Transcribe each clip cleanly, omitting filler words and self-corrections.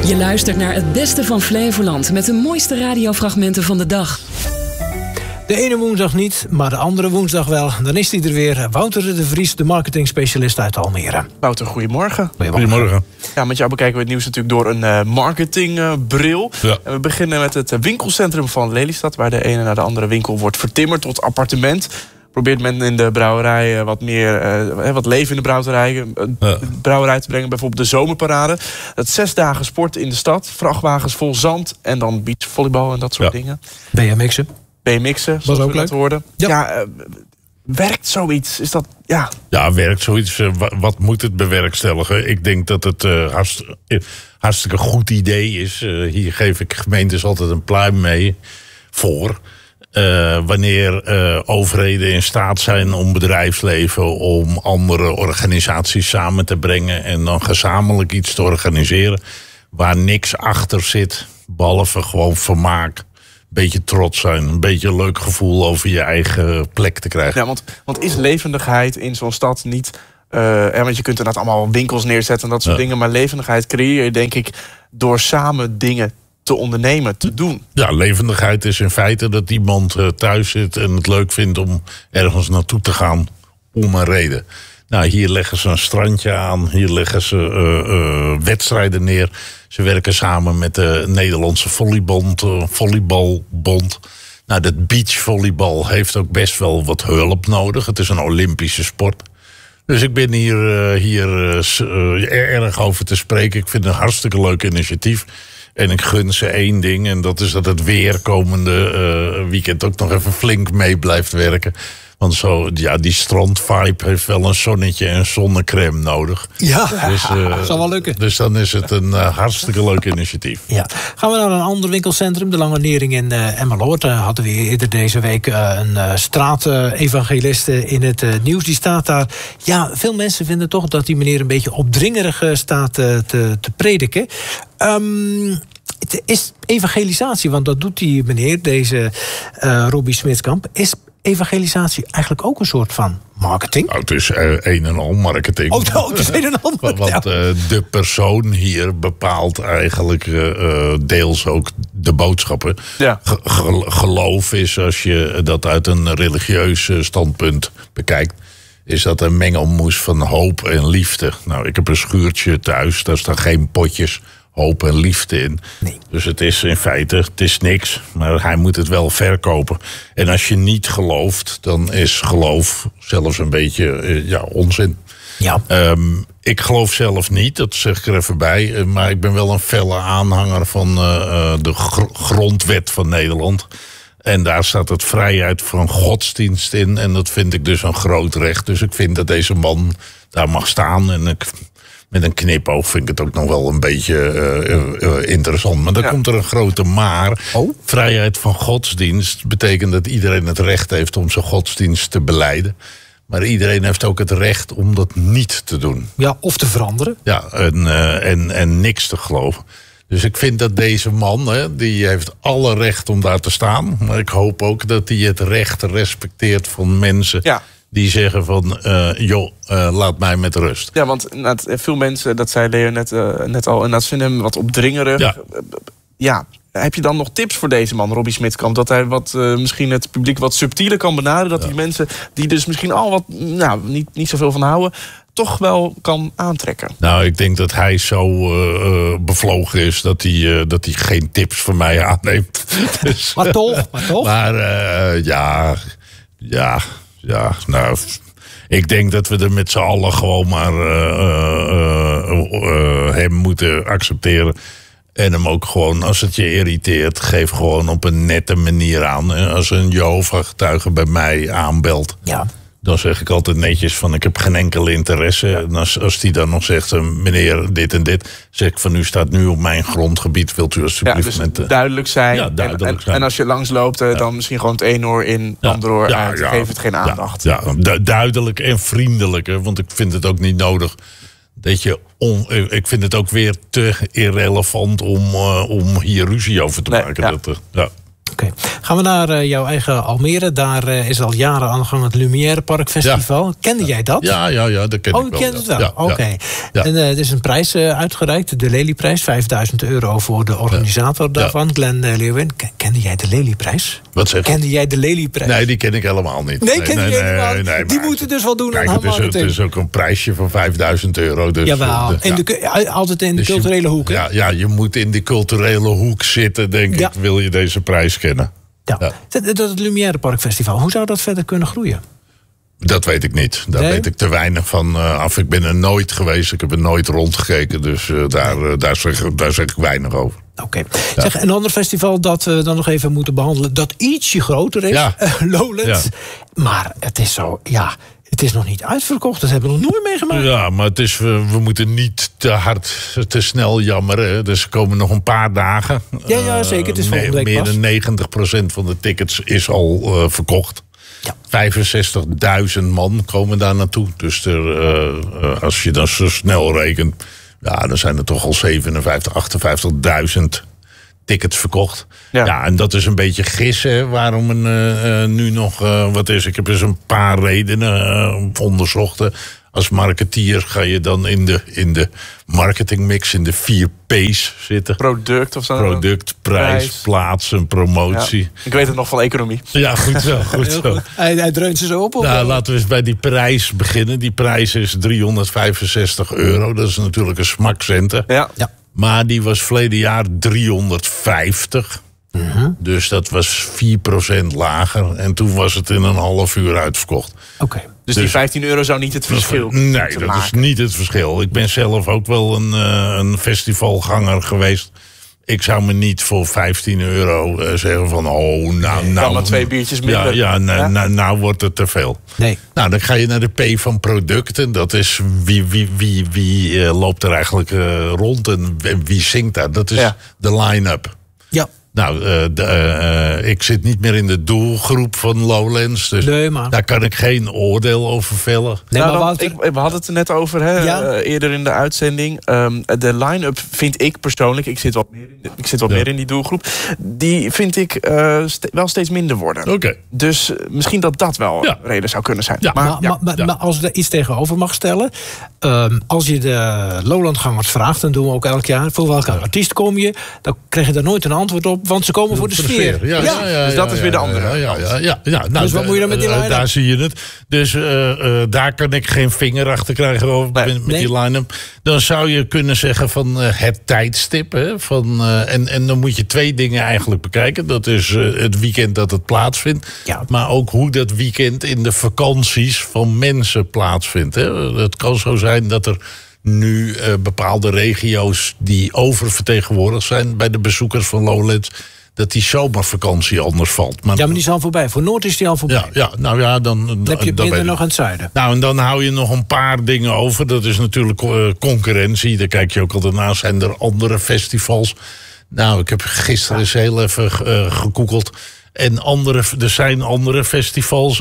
Je luistert naar het beste van Flevoland met de mooiste radiofragmenten van de dag. De ene woensdag niet, maar de andere woensdag wel. Dan is hij er weer. Wouter de Vries, de marketingspecialist uit Almere. Wouter, goedemorgen. Goedemorgen. Ja, met jou bekijken we het nieuws natuurlijk door een marketingbril. Ja. En we beginnen met het winkelcentrum van Lelystad, waar de ene naar de andere winkel wordt vertimmerd tot appartement. Probeert men in de brouwerij wat leven in de brouwerij te brengen. Bijvoorbeeld de zomerparade. Het 6 dagen sport in de stad. Vrachtwagens vol zand. En dan beachvolleybal en dat soort dingen. BMX'en. BMX'en, zoals we dat hoorden. Ja. Werkt zoiets? Is dat... Ja, werkt zoiets. Wat moet het bewerkstelligen? Ik denk dat het hartstikke goed idee is. Hier geef ik gemeentes altijd een pluim mee voor. Wanneer overheden in staat zijn om bedrijfsleven, om andere organisaties samen te brengen en dan gezamenlijk iets te organiseren waar niks achter zit, behalve gewoon vermaak, een beetje trots zijn, een beetje een leuk gevoel over je eigen plek te krijgen. Ja, want is levendigheid in zo'n stad niet... want je kunt inderdaad allemaal winkels neerzetten en dat soort dingen, maar levendigheid creëer je denk ik door samen dingen te ondernemen, te doen. Ja, levendigheid is in feite dat iemand thuis zit en het leuk vindt om ergens naartoe te gaan om een reden. Nou, hier leggen ze een strandje aan, hier leggen ze wedstrijden neer. Ze werken samen met de Nederlandse volleybalbond. Nou, dat beachvolleybal heeft ook best wel wat hulp nodig. Het is een Olympische sport. Dus ik ben hier erg over te spreken. Ik vind het een hartstikke leuk initiatief. En ik gun ze één ding, en dat is dat het weer komende weekend ook nog even flink mee blijft werken. Want die strandvibe heeft wel een zonnetje en zonnecrème nodig. Ja, dus, zal wel lukken. Dus dan is het een hartstikke leuk initiatief. Ja. Gaan we naar een ander winkelcentrum, de Lange Nering in Emmeloord. Hadden we eerder deze week een straatevangeliste in het nieuws. Die staat daar. Ja, veel mensen vinden toch dat die meneer een beetje opdringerig staat te prediken. Het is evangelisatie, want dat doet die meneer, deze Robbie Smitskamp. Is evangelisatie eigenlijk ook een soort van marketing? Nou, het is een en al marketing. Het is een en al marketing. Want de persoon hier bepaalt eigenlijk deels ook de boodschappen. Ja. Geloof is, als je dat uit een religieus standpunt bekijkt, is dat een mengelmoes van hoop en liefde. Nou, ik heb een schuurtje thuis, daar staan geen potjes hoop en liefde in. Nee. Dus het is in feite, het is niks, maar hij moet het wel verkopen. En als je niet gelooft, dan is geloof zelfs een beetje onzin. Ja. Ik geloof zelf niet, dat zeg ik er even bij, maar ik ben wel een felle aanhanger van de grondwet van Nederland. En daar staat het vrijheid van godsdienst in. En dat vind ik dus een groot recht. Dus ik vind dat deze man daar mag staan. En met een knipoog vind ik het ook nog wel een beetje interessant. Maar dan komt er een grote maar. Oh? Vrijheid van godsdienst betekent dat iedereen het recht heeft om zijn godsdienst te belijden. Maar iedereen heeft ook het recht om dat niet te doen. Ja, of te veranderen. Ja, en niks te geloven. Dus ik vind dat deze man, die heeft alle recht om daar te staan. Maar ik hoop ook dat hij het recht respecteert van mensen die zeggen van, laat mij met rust. Ja, want veel mensen, dat zei Leo net al, en dat vinden hem wat opdringerig. Ja. Heb je dan nog tips voor deze man, Robbie Smitskamp? Dat hij misschien het publiek wat subtieler kan benaderen? Dat die mensen die dus misschien al wat niet zoveel van houden, toch wel kan aantrekken? Nou, ik denk dat hij zo bevlogen is dat hij geen tips van mij aanneemt. Dus, maar toch? Maar nou, ik denk dat we er met z'n allen gewoon maar hem moeten accepteren. En hem ook gewoon, als het je irriteert, geef gewoon op een nette manier aan. Als een Jehovah-getuige bij mij aanbelt, dan zeg ik altijd netjes van, ik heb geen enkel interesse. En als die dan nog zegt, meneer, dit en dit, zeg ik van, u staat nu op mijn grondgebied, wilt u alsjeblieft dus duidelijk zijn. Ja, duidelijk zijn. En als je langs loopt, dan misschien gewoon het ene oor in, het andere oor uit. Geef het geen aandacht. Ja, duidelijk en vriendelijk, want ik vind het ook niet nodig dat je ik vind het ook weer te irrelevant om hier ruzie over te maken. Ja. Oké. Gaan we naar jouw eigen Almere. Daar is al jaren aan de gang het Lumière Park Festival. Ja. Kende jij dat? Ja, dat ken ik wel. Je kent het wel? Ja, Oké. Ja. En er is een prijs uitgereikt, de Lelyprijs. €5.000 voor de organisator daarvan, Glenn Leeuwin. Kende jij de Lelyprijs? Wat zeg je? Kende jij de Lelyprijs? Nee, die ken ik helemaal niet. Nee, helemaal niet. Die moeten dus wel doen aan marketing. Het is ook een prijsje van €5.000. Dus, jawel, altijd in de culturele hoek. Ja, je moet in die culturele hoek zitten, denk ik, wil je deze prijs kennen. Ja. Het Lumière Park Festival, hoe zou dat verder kunnen groeien? Dat weet ik niet. Daar weet ik te weinig van af. Ik ben er nooit geweest. Ik heb er nooit rondgekeken. Dus daar zeg ik weinig over. Oké. Zeg, een ander festival dat we dan nog even moeten behandelen, dat ietsje groter is. Lowlands. Ja. Maar het is zo, het is nog niet uitverkocht. Dat hebben we nog nooit meegemaakt. Ja, maar het is, we moeten niet te snel jammeren. Dus er komen nog een paar dagen. Ja, zeker. Het is volgende week meer dan 90% van de tickets is al verkocht. Ja. 65.000 man komen daar naartoe. Dus als je dan zo snel rekent, dan zijn er toch al 58.000 tickets verkocht. Ja, en dat is een beetje gissen waarom nu nog wat is. Ik heb dus een paar redenen onderzocht. Als marketeer ga je dan in de marketingmix, in de 4 P's zitten. Product of zo. Product, prijs, plaats en promotie. Ja. Ik weet het nog van economie. Ja, goed zo. Goed. Hij dreunt ze zo op. Nou, laten we eens bij die prijs beginnen. Die prijs is €365. Dat is natuurlijk een smakcenten. Ja. Maar die was verleden jaar 350. Dus dat was 4% lager. En toen was het in een half uur uitverkocht. Oké. Dus die €15 zou niet het verschil Nee, dat is niet het verschil. Ik ben zelf ook wel een festivalganger geweest. Ik zou me niet voor €15 zeggen van dan maar 2 biertjes minder. Nou wordt het te veel. Nee. Nou, dan ga je naar de P van producten. Dat is wie loopt er eigenlijk rond en wie zingt daar. Dat is de line-up. Ja. Nou, ik zit niet meer in de doelgroep van Lowlands. Dus daar kan ik geen oordeel over vellen. Nee, we hadden het er net over eerder in de uitzending. De line-up vind ik persoonlijk, ik zit wat meer in die doelgroep, die vind ik wel steeds minder worden. Okay. Dus misschien dat wel een reden zou kunnen zijn. Ja. Maar als we er iets tegenover mag stellen, als je de Lowlandgangers vraagt, dan doen we ook elk jaar, voor welke artiest kom je, dan krijg je daar nooit een antwoord op, want ze komen voor de sfeer. Dus dat is weer de andere. Nou, dus wat moet je dan met die line-up? Daar zie je het. Dus daar kan ik geen vinger achter krijgen over met die line-up. Dan zou je kunnen zeggen van het tijdstip. Hè, en dan moet je 2 dingen eigenlijk bekijken. Dat is het weekend dat het plaatsvindt. Ja. Maar ook hoe dat weekend in de vakanties van mensen plaatsvindt. Hè. Het kan zo zijn dat er nu bepaalde regio's die oververtegenwoordigd zijn bij de bezoekers van Lowlands, dat die zomervakantie anders valt. Maar die is al voorbij. Voor Noord is die al voorbij. Dan heb je midden nog aan het zuiden. Nou, en dan hou je nog een paar dingen over. Dat is natuurlijk concurrentie. Daar kijk je ook altijd naar. Zijn er andere festivals? Nou, ik heb gisteren eens heel even gegoogeld. En er zijn andere festivals.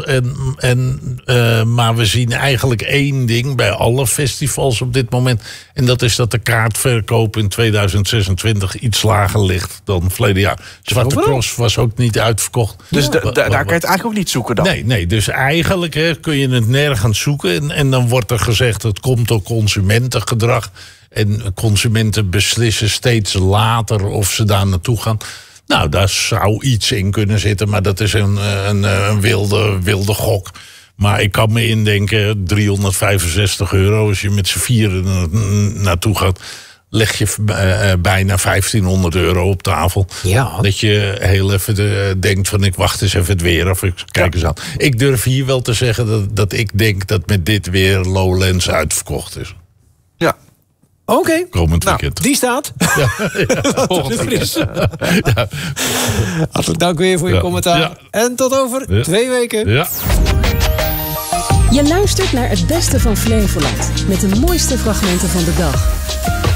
Maar we zien eigenlijk 1 ding bij alle festivals op dit moment. En dat is dat de kaartverkoop in 2026 iets lager ligt dan verleden jaar. Zwarte Cross was ook niet uitverkocht. Dus daar kan je het eigenlijk ook niet zoeken dan? Nee, dus eigenlijk kun je het nergens zoeken. En dan wordt er gezegd, het komt door consumentengedrag. En consumenten beslissen steeds later of ze daar naartoe gaan. Nou, daar zou iets in kunnen zitten, maar dat is een wilde gok. Maar ik kan me indenken, €365 als je met z'n vieren naartoe gaat, leg je bijna €1.500 op tafel. Ja. Dat je heel even denkt van ik wacht eens even het weer of ik kijk eens aan. Ik durf hier wel te zeggen dat ik denk dat met dit weer Lowlands uitverkocht is. Ja. Oké. Komend weekend. Die staat. Volgende fris. Hartelijk dank weer voor je commentaar. Ja. En tot over 2 weken. Ja. Je luistert naar het beste van Flevoland. Met de mooiste fragmenten van de dag.